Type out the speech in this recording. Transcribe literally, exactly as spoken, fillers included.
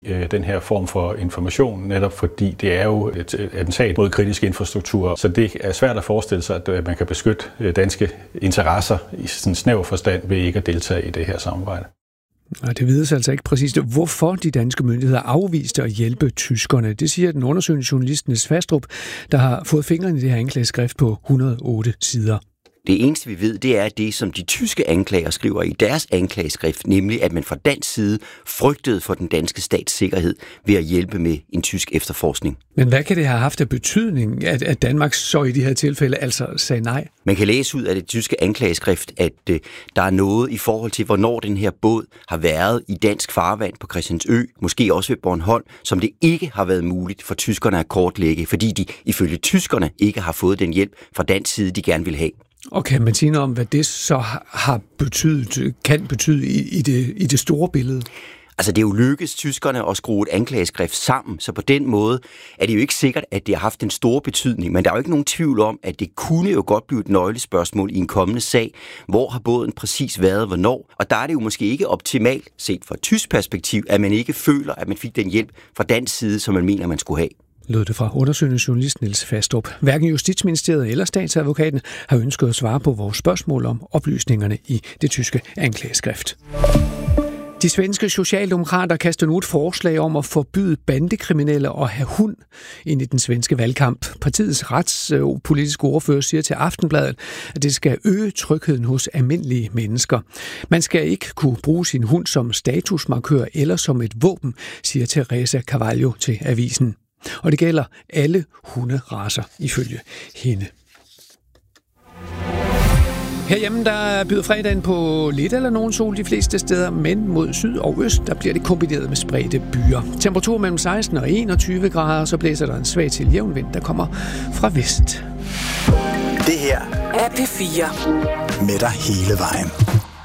den her form for information, netop fordi det er jo et attentat mod kritisk infrastruktur. Så det er svært at forestille sig, at man kan beskytte danske interesser i sådan snæver forstand ved ikke at deltage i det her samarbejde. Og det vides altså ikke præcist, hvorfor de danske myndigheder afviste at hjælpe tyskerne. Det siger den undersøgende journalist Niels Fastrup, der har fået fingrene i det her anklageskrift på et hundrede og otte sider. Det eneste, vi ved, det er det, som de tyske anklager skriver i deres anklageskrift, nemlig at man fra dansk side frygtede for den danske stats sikkerhed ved at hjælpe med en tysk efterforskning. Men hvad kan det have haft af betydning, at, at Danmark så i de her tilfælde altså sagde nej? Man kan læse ud af det tyske anklageskrift, at øh, der er noget i forhold til, hvornår den her båd har været i dansk farvand på Christiansø, måske også ved Bornholm, som det ikke har været muligt for tyskerne at kortlægge, fordi de ifølge tyskerne ikke har fået den hjælp fra dansk side, de gerne vil have. Og kan man sige noget om, hvad det så har betydet, kan betyde i, i, det, i det store billede? Altså, det er jo lykkedes tyskerne at skrue et anklageskrift sammen, så på den måde er det jo ikke sikkert, at det har haft en stor betydning, men der er jo ikke nogen tvivl om, at det kunne jo godt blive et nøglespørgsmål i en kommende sag. Hvor har båden præcis været, hvornår? Og der er det jo måske ikke optimalt, set fra et tysk perspektiv, at man ikke føler, at man fik den hjælp fra dansk side, som man mener, man skulle have. Lød det fra undersøgende journalist Niels Fastrup. Hverken Justitsministeriet eller statsadvokaten har ønsket at svare på vores spørgsmål om oplysningerne i det tyske anklageskrift. De svenske socialdemokrater kaster nu et forslag om at forbyde bandekriminelle at have hund ind i den svenske valgkamp. Partiets retspolitiske ordfører siger til Aftenbladet, at det skal øge trygheden hos almindelige mennesker. Man skal ikke kunne bruge sin hund som statusmarkør eller som et våben, siger Teresa Carvalho til avisen. Og det gælder alle hunderacer ifølge hende. Herhjemme der byder fredagen på lidt eller nogen sol de fleste steder, men mod syd og øst der bliver det kombineret med spredte byer. Temperatur mellem seksten og enogtyve grader, så blæser der en svag til jævn vind, der kommer fra vest. Det her er P fire. Med dig hele vejen.